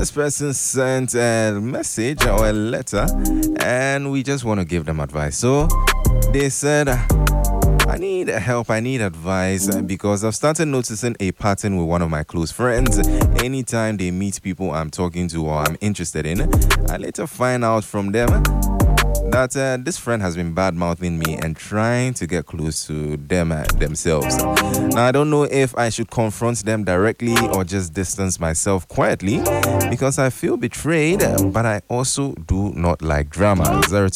This person sent a message or a letter, and we just want to give them advice. So they said, I need help, I need advice, because I've started noticing a pattern with one of my close friends. Anytime they meet people I'm talking to or I'm interested in, I later find out from them that this friend has been bad-mouthing me and trying to get close to them themselves. Now, I don't know if I should confront them directly or just distance myself quietly, because I feel betrayed, but I also do not like drama.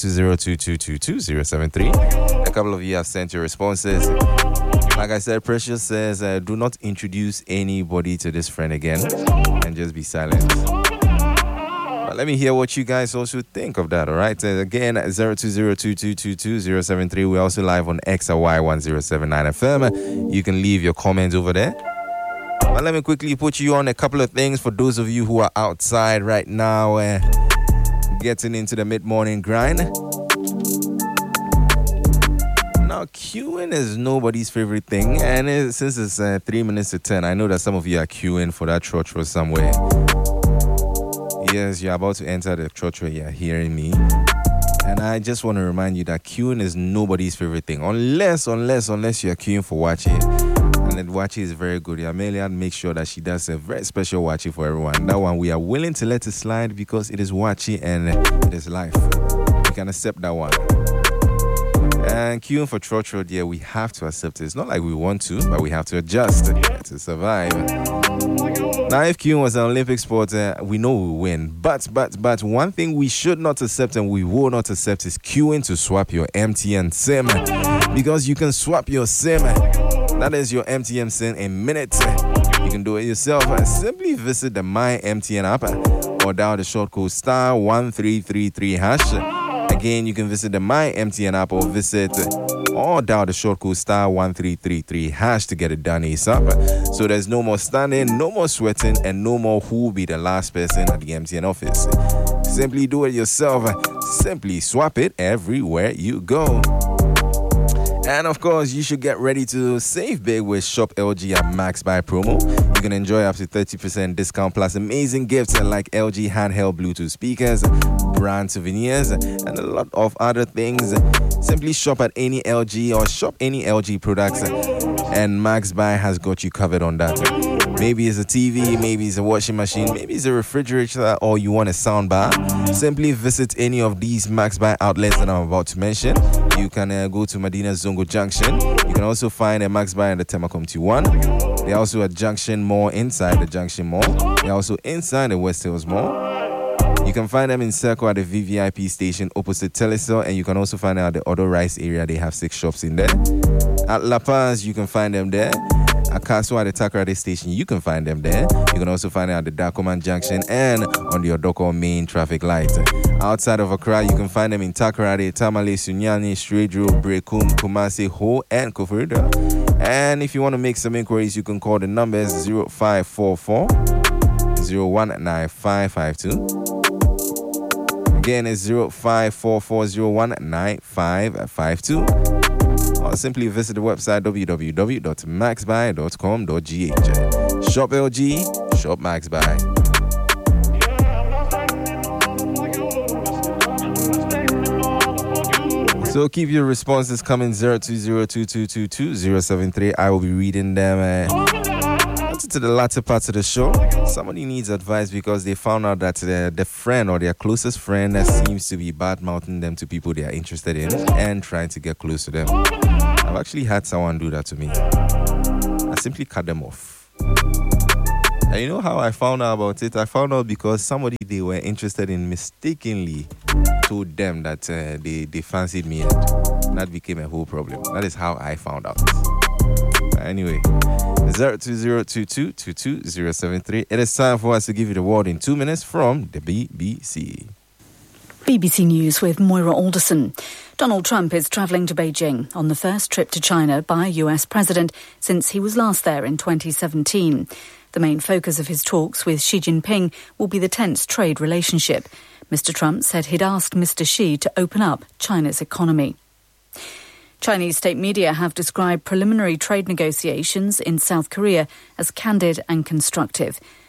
02022222073. A couple of you have sent your responses. Like I said, Precious says, do not introduce anybody to this friend again and just be silent. But let me hear what you guys also think of that, all right? Again, 02022222073. We're also live on XRY1079 FM. You can leave your comments over there. But let me quickly put you on a couple of things for those of you who are outside right now, getting into the mid-morning grind. Now, queuing is nobody's favorite thing, and since it's 3 minutes to 10, I know that some of you are queuing for that church somewhere. Yes, you're about to enter the church where you're hearing me. And I just want to remind you that queuing is nobody's favorite thing. Unless you're queuing for Wachi. And that Wachi is very good. Amelia makes sure that she does a very special Wachi for everyone. That one we are willing to let it slide because it is Wachi and it is life. We can accept that one. And queuing for church road, yeah, we have to accept it. It's not like we want to, but we have to adjust to survive. Now, if queuing was an Olympic sport, we know we win. But one thing we should not accept and we will not accept is queuing to swap your MTN SIM. Because you can swap your SIM. That is your MTN SIM in minutes. You can do it yourself. Simply visit the My MTN app or dial the short code *1333#. Again, you can visit the My MTN app or dial the short code *1333# to get it done ASAP. So there's no more standing, no more sweating, and no more who will be the last person at the MTN office. Simply do it yourself. Simply swap it everywhere you go. And of course, you should get ready to save big with Shop LG at Max Buy promo. You can enjoy up to 30% discount plus amazing gifts like LG handheld Bluetooth speakers, brand souvenirs, and a lot of other things. Simply shop at any LG or shop any LG products, and Max Buy has got you covered on that. Maybe it's a TV, maybe it's a washing machine, maybe it's a refrigerator, or you want a sound bar. Simply visit any of these Max Buy outlets that I'm about to mention. You can go to Medina Zongo Junction. You can also find a Max Buy at the Temacom T1. They're also at Junction Mall inside the Junction Mall. They're also inside the West Hills Mall. You can find them in Circle at the VVIP station opposite Telecel, and you can also find them at the Auto Rice area. They have 6 shops in there. At La Paz, you can find them there. At Castle at the Takoradi station, you can find them there. You can also find them at the Dacoman Junction and on the Odoko main traffic light. Outside of Accra, you can find them in Takoradi, Tamale, Sunyani, Stradro, Brekum, Kumasi, Ho, and Koforidua. And if you want to make some inquiries, you can call the numbers 0544 019552. Again, it's 0544019552. Or simply visit the website www.maxbuy.com.gh. Shop LG, shop Max Buy. So keep your responses coming 02022222073. I will be reading them to the latter parts of the show. Somebody needs advice because they found out that the friend or their closest friend seems to be bad-mouthing them to people they are interested in and trying to get close to them. I've actually had someone do that to me. I simply cut them off. And you know how I found out about it? I found out because somebody they were interested in mistakenly told them that they fancied me, and that became a whole problem. That is how I found out. Anyway, 02022222073. It is time for us to give you the word in 2 minutes from the BBC. BBC News with Moira Alderson. Donald Trump is travelling to Beijing on the first trip to China by a US president since he was last there in 2017. The main focus of his talks with Xi Jinping will be the tense trade relationship. Mr. Trump said he'd asked Mr. Xi to open up China's economy. Chinese state media have described preliminary trade negotiations in South Korea as candid and constructive.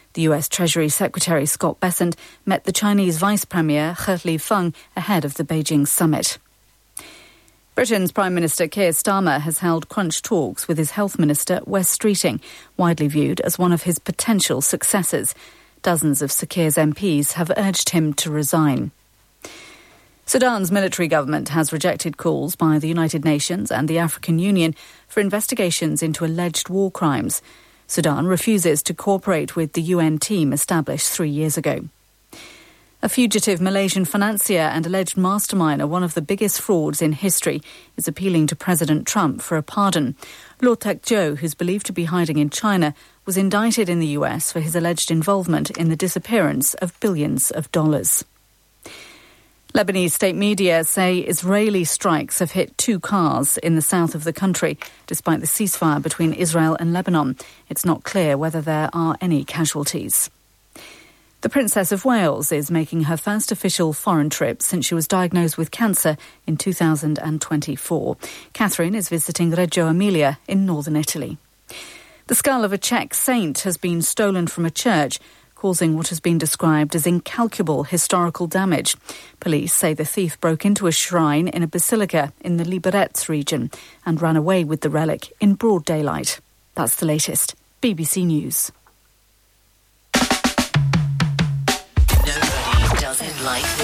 The US Treasury Secretary Scott Bessent met the Chinese Vice Premier He Lifeng ahead of the Beijing summit. Britain's Prime Minister Keir Starmer has held crunch talks with his Health Minister Wes Streeting, widely viewed as one of his potential successors. Dozens of Sir Keir's MPs have urged him to resign. Sudan's military government has rejected calls by the United Nations and the African Union for investigations into alleged war crimes. Sudan refuses to cooperate with the UN team established 3 years ago. A fugitive Malaysian financier and alleged mastermind of one of the biggest frauds in history is appealing to President Trump for a pardon. Loh Tak Jo, who's believed to be hiding in China, was indicted in the US for his alleged involvement in the disappearance of billions of dollars. Lebanese state media say Israeli strikes have hit 2 cars in the south of the country, despite the ceasefire between Israel and Lebanon. It's not clear whether there are any casualties. The Princess of Wales is making her first official foreign trip since she was diagnosed with cancer in 2024. Catherine is visiting Reggio Emilia in northern Italy. The skull of a Czech saint has been stolen from a church, causing what has been described as incalculable historical damage. Police say the thief broke into a shrine in a basilica in the Liberec region and ran away with the relic in broad daylight. That's the latest. BBC News. Nobody does it like